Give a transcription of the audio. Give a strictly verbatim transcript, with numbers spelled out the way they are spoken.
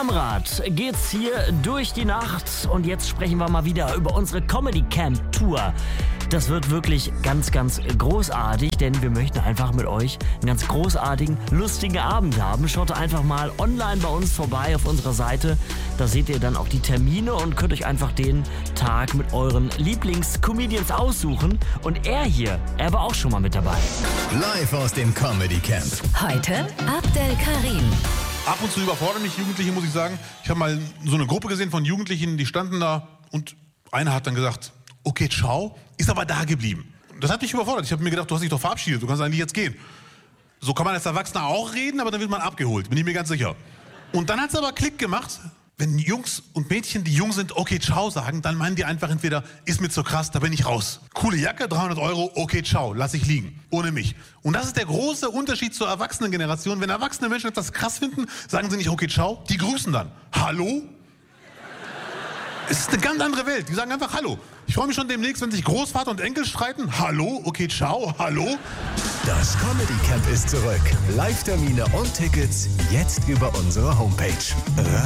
Stammrat geht's hier durch die Nacht und jetzt sprechen wir mal wieder über unsere Comedy Camp Tour. Das wird wirklich ganz, ganz großartig, denn wir möchten einfach mit euch einen ganz großartigen, lustigen Abend haben. Schaut einfach mal online bei uns vorbei auf unserer Seite. Da seht ihr dann auch die Termine und könnt euch einfach den Tag mit euren Lieblingscomedians aussuchen. Und er hier, er war auch schon mal mit dabei. Live aus dem Comedy Camp. Heute Abdel Karim. Ab und zu überfordern mich Jugendliche, muss ich sagen. Ich habe mal so eine Gruppe gesehen von Jugendlichen, die standen da und einer hat dann gesagt, okay, ciao, ist aber da geblieben. Das hat mich überfordert. Ich habe mir gedacht, du hast dich doch verabschiedet, du kannst eigentlich jetzt gehen. So kann man als Erwachsener auch reden, aber dann wird man abgeholt, bin ich mir ganz sicher. Und dann hat es aber Klick gemacht. Wenn Jungs und Mädchen, die jung sind, okay, ciao sagen, dann meinen die einfach entweder, ist mir zu krass, da bin ich raus. Coole Jacke, dreihundert Euro, okay, ciao, lass ich liegen, ohne mich. Und das ist der große Unterschied zur Erwachsenengeneration. Wenn erwachsene Menschen etwas krass finden, sagen sie nicht, okay, ciao, die grüßen dann. Hallo? Es ist eine ganz andere Welt, die sagen einfach Hallo. Ich freue mich schon demnächst, wenn sich Großvater und Enkel streiten. Hallo, okay, ciao, hallo. Das Comedy Camp ist zurück. Live-Termine und Tickets jetzt über unsere Homepage.